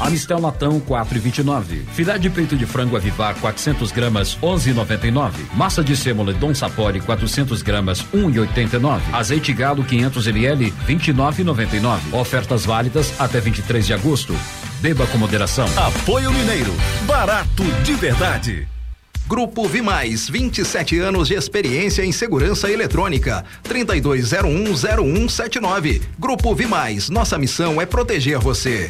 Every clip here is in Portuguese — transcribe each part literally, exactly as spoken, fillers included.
Amistel latão quatro e vinte e nove. Filé de peito de frango Avivar quatrocentos gramas onze e noventa e nove. Massa de sêmola Dom Sapori quatrocentos gramas um e oitenta e nove. Azeite Galo quinhentos mililitros vinte e nove e noventa e nove. Ofertas válidas até vinte e três de agosto. Beba com moderação. Apoio Mineiro. Barato de verdade. Grupo Vimais, vinte e sete anos de experiência em segurança eletrônica. trinta e dois zero um zero um sete nove. Grupo Vimais, nossa missão é proteger você.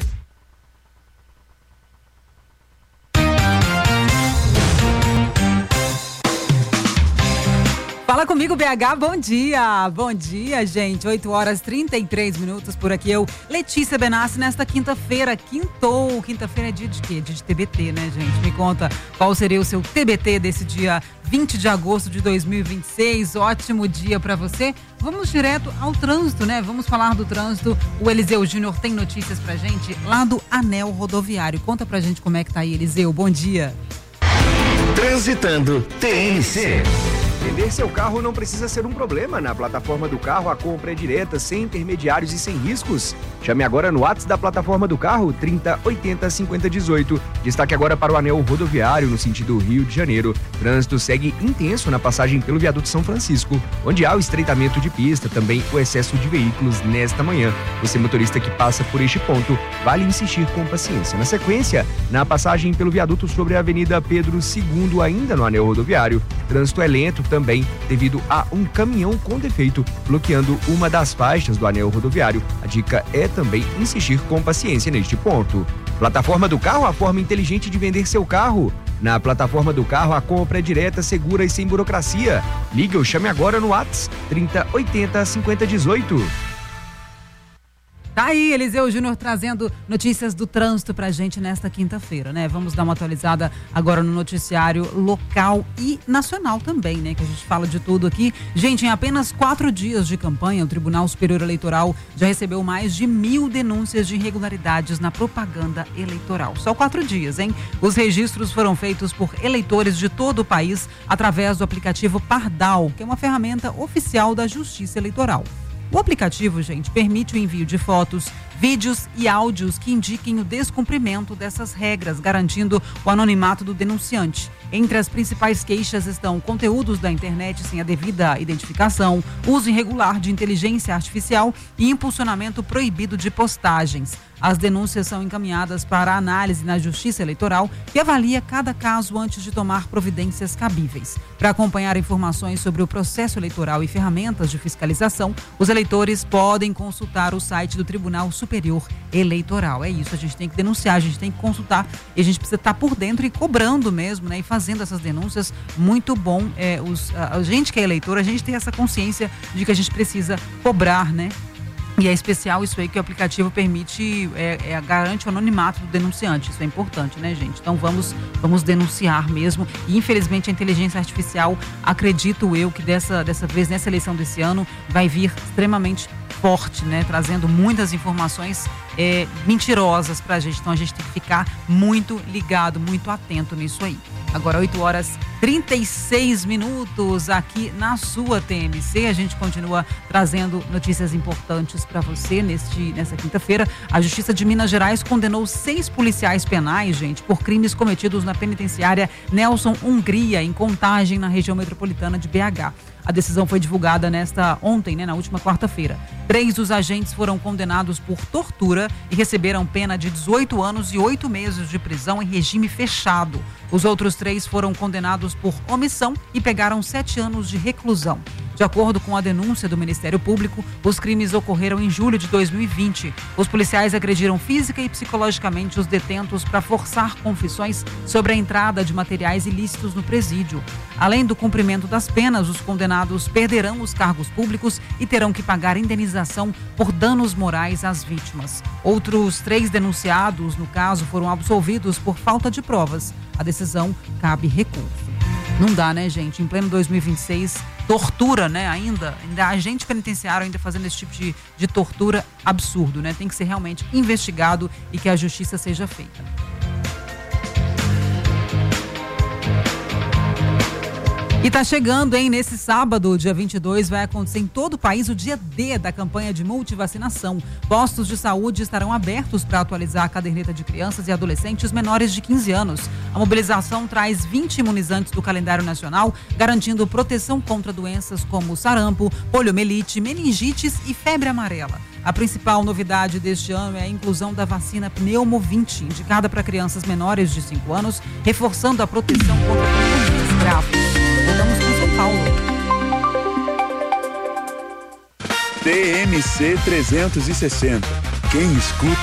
Fala comigo, B H, bom dia, bom dia, gente, oito horas e trinta e três minutos por aqui, eu, Letícia Benassi, nesta quinta-feira, quintou, quinta-feira é dia de quê? Dia de T B T, né, gente? Me conta qual seria o seu T B T desse dia vinte de agosto de dois mil e vinte e seis, ótimo dia pra você. Vamos direto ao trânsito, né? Vamos falar do trânsito, o Eliseu Júnior tem notícias pra gente lá do Anel Rodoviário. Conta pra gente como é que tá aí, Eliseu, bom dia. Transitando T N C. Vender seu carro não precisa ser um problema. Na plataforma do carro, a compra é direta, sem intermediários e sem riscos. Chame agora no WhatsApp da plataforma do carro, trinta, oitenta, cinquenta, dezoito. Destaque agora para o Anel Rodoviário, no sentido Rio de Janeiro. Trânsito segue intenso na passagem pelo viaduto São Francisco, onde há o estreitamento de pista, também o excesso de veículos nesta manhã. Você, motorista que passa por este ponto, vale insistir com paciência. Na sequência, na passagem pelo viaduto sobre a Avenida Pedro segundo, ainda no Anel Rodoviário, trânsito é lento também devido a um caminhão com defeito bloqueando uma das faixas do Anel Rodoviário. A dica é também insistir com paciência neste ponto. Plataforma do carro, a forma inteligente de vender seu carro. Na plataforma do carro, a compra é direta, segura e sem burocracia. Ligue ou chame agora no WhatsApp trinta, oitenta, cinquenta, dezoito. Tá aí, Eliseu Júnior trazendo notícias do trânsito pra gente nesta quinta-feira, né? Vamos dar uma atualizada agora no noticiário local e nacional também, né? Que a gente fala de tudo aqui. Gente, em apenas quatro dias de campanha, o Tribunal Superior Eleitoral já recebeu mais de mil denúncias de irregularidades na propaganda eleitoral. Só quatro dias, hein? Os registros foram feitos por eleitores de todo o país através do aplicativo Pardal, que é uma ferramenta oficial da Justiça Eleitoral. O aplicativo, gente, permite o envio de fotos, vídeos e áudios que indiquem o descumprimento dessas regras, garantindo o anonimato do denunciante. Entre as principais queixas estão conteúdos da internet sem a devida identificação, uso irregular de inteligência artificial e impulsionamento proibido de postagens. As denúncias são encaminhadas para análise na Justiça Eleitoral, que avalia cada caso antes de tomar providências cabíveis. Para acompanhar informações sobre o processo eleitoral e ferramentas de fiscalização, os eleitores podem consultar o site do Tribunal Superior Eleitoral. É isso, a gente tem que denunciar, a gente tem que consultar e a gente precisa estar por dentro e cobrando mesmo, né? E fazendo essas denúncias. Muito bom, é, os, a, a gente que é eleitor, a gente tem essa consciência de que a gente precisa cobrar, né? E é especial isso aí que o aplicativo permite, é, é, garante o anonimato do denunciante. Isso é importante, né, gente? Então vamos, vamos denunciar mesmo. E infelizmente a inteligência artificial, acredito eu que dessa, dessa vez, nessa eleição desse ano, vai vir extremamente forte, né? Trazendo muitas informações é, mentirosas pra gente. Então a gente tem que ficar muito ligado, muito atento nisso aí. Agora oito horas e trinta e seis minutos aqui na sua T M C. A gente continua trazendo notícias importantes para você neste, nessa quinta-feira. A Justiça de Minas Gerais condenou seis policiais penais, gente, por crimes cometidos na penitenciária Nelson Hungria, em Contagem, na região metropolitana de B H. A decisão foi divulgada nesta ontem, né, na última quarta-feira. Três dos agentes foram condenados por tortura e receberam pena de dezoito anos e oito meses de prisão em regime fechado. Os outros três foram condenados por omissão e pegaram sete anos de reclusão. De acordo com a denúncia do Ministério Público, os crimes ocorreram em julho de dois mil e vinte. Os policiais agrediram física e psicologicamente os detentos para forçar confissões sobre a entrada de materiais ilícitos no presídio. Além do cumprimento das penas, os condenados perderão os cargos públicos e terão que pagar indenização por danos morais às vítimas. Outros três denunciados, no caso, foram absolvidos por falta de provas. A decisão cabe recurso. Não dá, né, gente? Em pleno dois mil e vinte e seis, tortura, né? Ainda, ainda agente penitenciário ainda fazendo esse tipo de, de tortura absurdo, né? Tem que ser realmente investigado e que a justiça seja feita. E tá chegando, hein? Nesse sábado, dia vinte e dois, vai acontecer em todo o país o dia D da campanha de multivacinação. Postos de saúde estarão abertos para atualizar a caderneta de crianças e adolescentes menores de quinze anos. A mobilização traz vinte imunizantes do calendário nacional, garantindo proteção contra doenças como sarampo, poliomielite, meningites e febre amarela. A principal novidade deste ano é a inclusão da vacina Pneumo vinte, indicada para crianças menores de cinco anos, reforçando a proteção contra pneumonias graves. Voltamos com São Paulo. T M C trezentos e sessenta. Quem escuta